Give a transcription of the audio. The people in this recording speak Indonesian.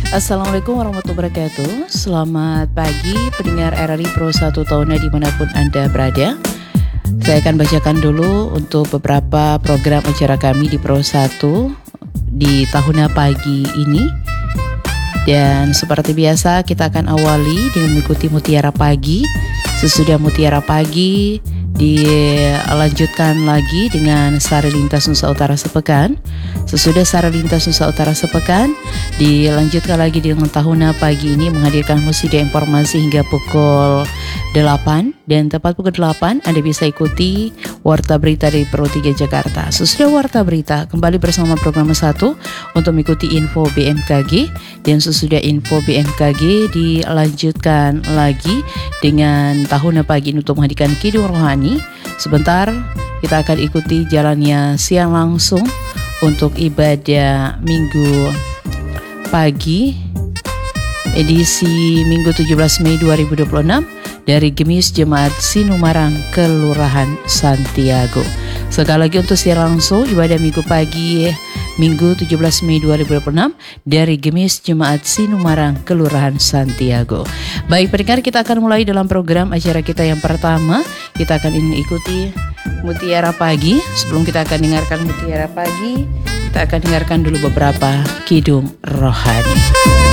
Assalamualaikum warahmatullahi wabarakatuh. Selamat pagi pendengar RRI Pro 1 Tahunan dimanapun Anda berada. Saya akan bacakan dulu untuk beberapa program acara kami di Pro 1 di tahun pagi ini. Dan seperti biasa kita akan awali dengan mengikuti Mutiara Pagi. Sesudah Mutiara Pagi dilanjutkan lagi dengan Sari Lintas Nusa Utara Sepekan. Sesudah Sari Lintas Nusa Utara Sepekan dilanjutkan lagi dengan Tahuna Pagi ini menghadirkan musik dan informasi hingga pukul 8. Dan tepat pukul 8 Anda bisa ikuti Warta Berita dari Pro 3 Jakarta. Sesudah Warta Berita kembali bersama program 1 untuk mengikuti info BMKG. Dan sesudah info BMKG dilanjutkan lagi dengan Tahuna Pagi ini untuk menghadirkan Kidung Rohani. Sebentar kita akan ikuti jalannya siang langsung untuk ibadah Minggu pagi edisi Minggu 17 Mei 2026 dari Gemis Jemaat Sinumarang Kelurahan Santiago. Sekali lagi untuk siang langsung ibadah Minggu pagi Minggu 17 Mei 2026 dari Gemis Jemaat Sinumarang Kelurahan Santiago. Baik pendengar, kita akan mulai dalam program acara kita yang pertama. Kita akan ikuti Mutiara Pagi. Sebelum kita akan dengarkan Mutiara Pagi, kita akan dengarkan dulu beberapa kidung rohani.